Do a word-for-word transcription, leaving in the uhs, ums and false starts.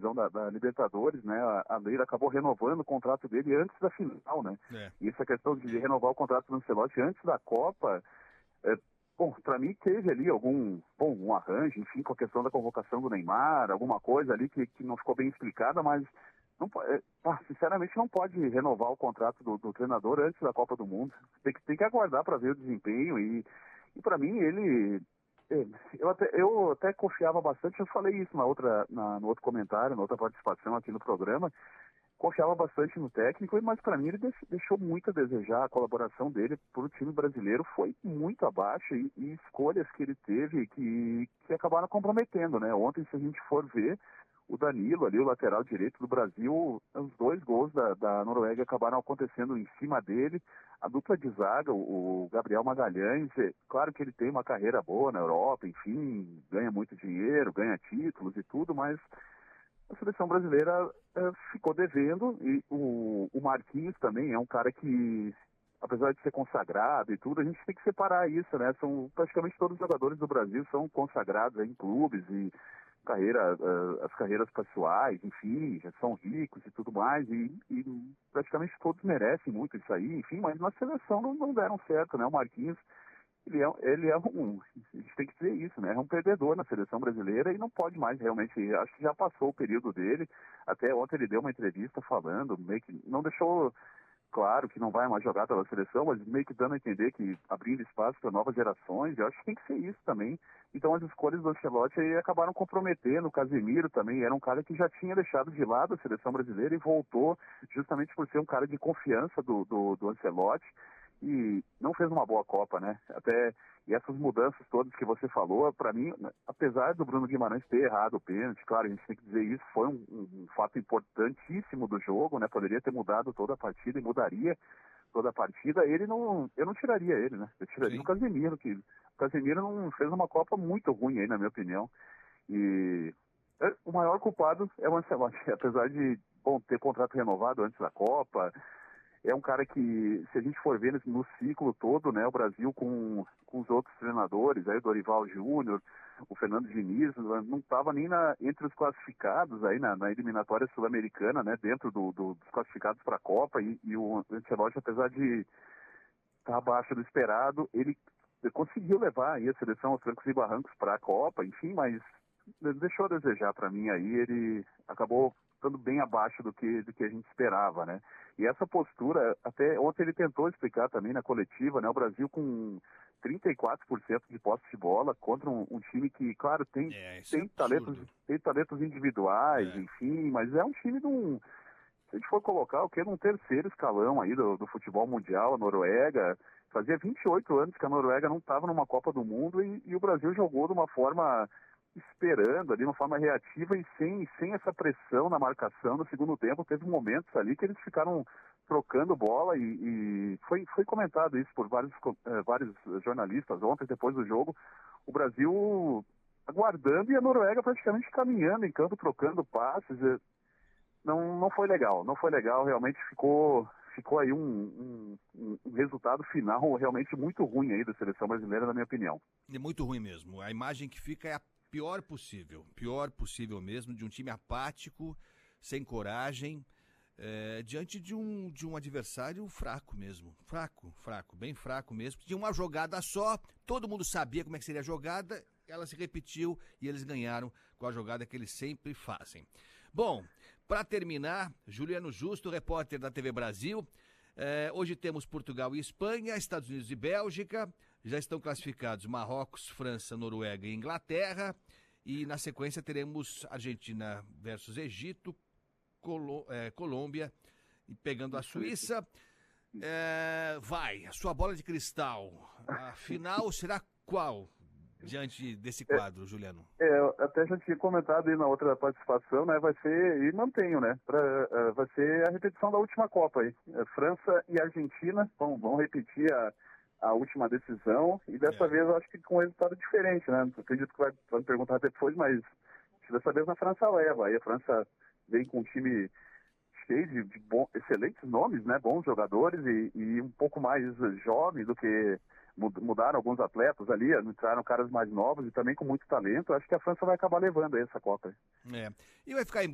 decisão da, da Libertadores, né? A, a Leila acabou renovando o contrato dele antes da final, né? É. E essa questão de renovar o contrato do Ancelotti antes da Copa, é, bom, para mim teve ali algum, bom, um arranjo, enfim, com a questão da convocação do Neymar, alguma coisa ali que, que não ficou bem explicada, mas não, é, ah, sinceramente não pode renovar o contrato do, do treinador antes da Copa do Mundo. Tem que, tem que aguardar para ver o desempenho e, e para mim ele... Eu até, eu até confiava bastante, eu falei isso na outra, na, no outro comentário, na outra participação aqui no programa, confiava bastante no técnico, mas para mim ele deixou muito a desejar. A colaboração dele para o time brasileiro foi muito abaixo e, e escolhas que ele teve que, que acabaram comprometendo, né? Ontem, se a gente for ver, o Danilo ali, o lateral direito do Brasil, os dois gols da, da Noruega acabaram acontecendo em cima dele. A dupla de zaga, o Gabriel Magalhães, é, claro que ele tem uma carreira boa na Europa, enfim, ganha muito dinheiro, ganha títulos e tudo, mas a seleção brasileira é, ficou devendo e o, o Marquinhos também é um cara que, apesar de ser consagrado e tudo, a gente tem que separar isso, né? São praticamente todos os jogadores do Brasil são consagrados aí em clubes e carreira, uh, as carreiras pessoais, enfim, já são ricos e tudo mais, e, e praticamente todos merecem muito isso aí, enfim, mas na seleção não, não deram certo, né? O Marquinhos, ele é, ele é um, a gente tem que dizer isso, né? É um perdedor na seleção brasileira e não pode mais realmente, acho que já passou o período dele, até ontem ele deu uma entrevista falando, meio que não deixou claro que não vai mais jogar pela seleção, mas meio que dando a entender que abrindo espaço para novas gerações, eu acho que tem que ser isso também. Então as escolhas do Ancelotti aí acabaram comprometendo. O Casemiro também era um cara que já tinha deixado de lado a seleção brasileira e voltou justamente por ser um cara de confiança do, do, do Ancelotti e não fez uma boa Copa, né? Até, e essas mudanças todas que você falou, para mim, apesar do Bruno Guimarães ter errado o pênalti, claro, a gente tem que dizer isso, foi um, um, um fato importantíssimo do jogo, né? Poderia ter mudado toda a partida e mudaria toda a partida, ele não, eu não tiraria ele, né? Eu tiraria Sim. o Casemiro, que o Casemiro não fez uma Copa muito ruim aí, na minha opinião. E é, o maior culpado é o Ancelotti, apesar de, bom, ter contrato renovado antes da Copa. É um cara que, se a gente for ver no ciclo todo, né, o Brasil com, com os outros treinadores, aí o Dorival Júnior, o Fernando Diniz, não estava nem na, entre os classificados aí na, na eliminatória sul-americana, né, dentro do, do, dos classificados para a Copa, e, e o Ancelotti, apesar de estar tá abaixo do esperado, ele conseguiu levar aí a seleção aos trancos e barrancos para a Copa, enfim, mas deixou a desejar para mim aí, ele acabou estando bem abaixo do que, do que a gente esperava, né? E essa postura, até ontem ele tentou explicar também na coletiva, né? O Brasil com trinta e quatro por cento de posse de bola contra um, um time que, claro, tem, é, tem, é talentos, tem talentos individuais, é. enfim, mas é um time de um, se a gente for colocar o que num terceiro escalão aí do, do futebol mundial, a Noruega, fazia vinte e oito anos que a Noruega não estava numa Copa do Mundo e, e o Brasil jogou de uma forma esperando ali, de uma forma reativa e sem, sem essa pressão na marcação no segundo tempo. Teve momentos ali que eles ficaram trocando bola e, e foi, foi comentado isso por vários, eh, vários jornalistas ontem, depois do jogo, o Brasil aguardando e a Noruega praticamente caminhando em campo, trocando passes. Não, não foi legal, não foi legal, realmente ficou, ficou aí um, um, um resultado final realmente muito ruim aí da seleção brasileira, na minha opinião. É muito ruim mesmo, a imagem que fica é a pior possível, pior possível mesmo, de um time apático, sem coragem, é, diante de um, de um adversário fraco mesmo, fraco, fraco, bem fraco mesmo, tinha uma jogada só, todo mundo sabia como é que seria a jogada, ela se repetiu e eles ganharam com a jogada que eles sempre fazem. Bom, para terminar, Juliano Justo, repórter da T V Brasil, é, hoje temos Portugal e Espanha, Estados Unidos e Bélgica, já estão classificados Marrocos, França, Noruega e Inglaterra, e na sequência teremos Argentina versus Egito, Colo- é, Colômbia, e pegando a Suíça. É, vai, a sua bola de cristal, a final será qual diante desse quadro, é, Juliano? É, eu até já tinha comentado aí na outra participação, né, vai ser, e mantenho, né, pra, uh, vai ser a repetição da última Copa aí, é, França e Argentina vão, vão repetir a a última decisão, e dessa é. vez eu acho que com um resultado diferente, né? Acredito que vai, vai me perguntar depois, mas dessa vez a França leva. Aí a França vem com um time cheio de, de bom, excelentes nomes, né? Bons jogadores e, e um pouco mais jovem do que mudaram alguns atletas ali, entraram caras mais novos e também com muito talento. Eu acho que a França vai acabar levando essa Copa. É. E vai ficar em